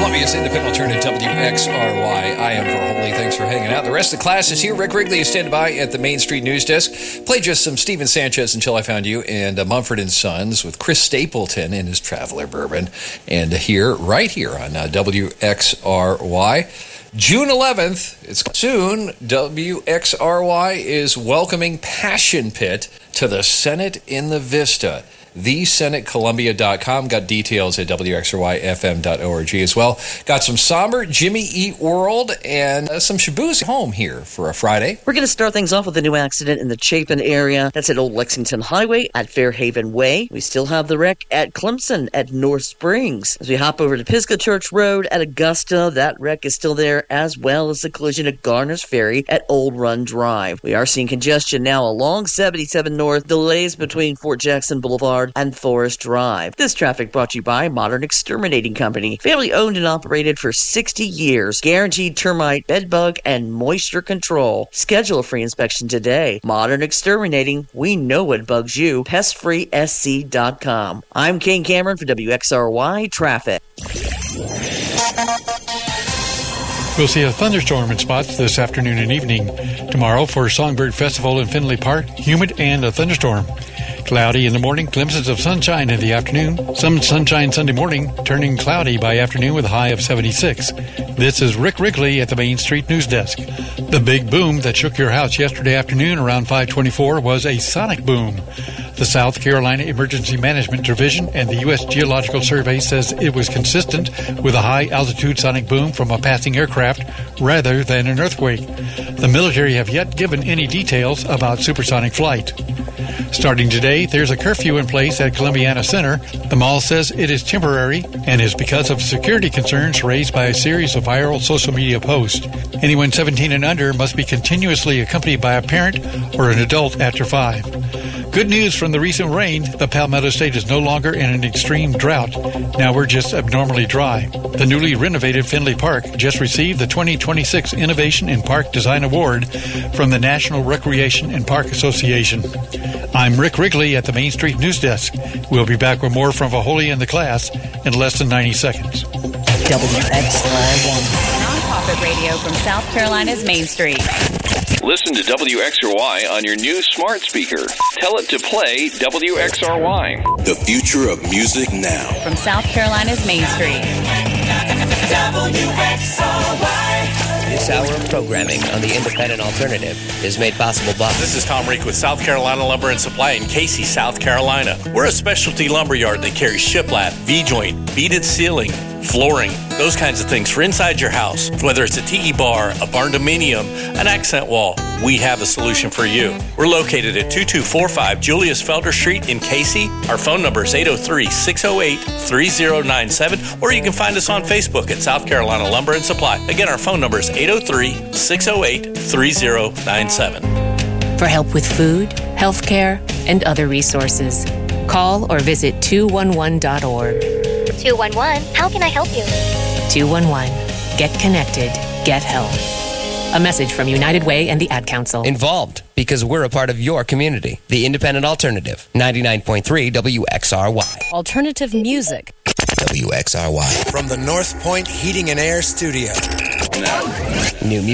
Columbia's independent alternative WXRY. I am Verholey. Thanks for hanging out. The rest of the class is here. Rick Wrigley is standing by at the Main Street News Desk. Played just some Steven Sanchez Until I Found You and Mumford & Sons with Chris Stapleton and his Traveler Bourbon. And right here on WXRY. June 11th, it's soon, WXRY is welcoming Passion Pit to the Senate in the Vista. TheSenateColumbia.com. Got details at WXRYFM.org as well. Got some Somber, Jimmy Eat World, and some Shaboos home here for a Friday. We're going to start things off with a new accident in the Chapin area. That's at Old Lexington Highway at Fairhaven Way. We still have the wreck at Clemson at North Springs. As we hop over to Pisgah Church Road at Augusta, that wreck is still there, as well as the collision at Garner's Ferry at Old Run Drive. We are seeing congestion now along 77 North, delays between Fort Jackson Boulevard and Forest Drive. This traffic brought to you by Modern Exterminating Company. Family owned and operated for 60 years. Guaranteed termite, bedbug, and moisture control. Schedule a free inspection today. Modern Exterminating. We know what bugs you. PestFreeSC.com. I'm Kane Cameron for WXRY Traffic. We'll see a thunderstorm in spots this afternoon and evening. Tomorrow for Songbird Festival in Findlay Park, humid and a thunderstorm. Cloudy in the morning, glimpses of sunshine in the afternoon. Some sunshine Sunday morning, turning cloudy by afternoon with a high of 76. This is Rick Wrigley at the Main Street News Desk. The big boom that shook your house yesterday afternoon around 5:24 was a sonic boom. The South Carolina Emergency Management Division and the U.S. Geological Survey says it was consistent with a high-altitude sonic boom from a passing aircraft rather than an earthquake. The military have yet given any details about supersonic flight. Starting today, there's a curfew in place at Columbiana Center. The mall says it is temporary and is because of security concerns raised by a series of viral social media posts. Anyone 17 and under must be continuously accompanied by a parent or an adult after 5. Good news from the recent rain, the Palmetto State is no longer in an extreme drought. Now we're just abnormally dry. The newly renovated Findlay Park just received the 2026 Innovation in Park Design Award from the National Recreation and Park Association. I'm Rick Wrigley at the Main Street News Desk. We'll be back with more from Verholey and the class in less than 90 seconds. WXRY1. Nonprofit radio from South Carolina's Main Street. Listen to WXRY on your new smart speaker. Tell it to play WXRY. The future of music now. From South Carolina's Main Street. WXRY. This hour of programming on the Independent Alternative is made possible by... This is Tom Reek with South Carolina Lumber and Supply in Casey, South Carolina. We're a specialty lumber yard that carries shiplap, V-joint, beaded ceiling, flooring, those kinds of things for inside your house. Whether it's a tiki bar, a barn dominium, an accent wall, we have a solution for you. We're located at 2245 Julius Felder Street in Casey. Our phone number is 803-608-3097, or you can find us on Facebook at South Carolina Lumber and Supply. Again, our phone number is 803-608-3097. For help with food, health care, and other resources, call or visit 211.org. 211, how can I help you? 211. Get connected. Get help. A message from United Way and the Ad Council. Involved, because we're a part of your community. The Independent Alternative, 99.3 WXRY. Alternative music. WXRY. From the North Point Heating and Air Studio. New music.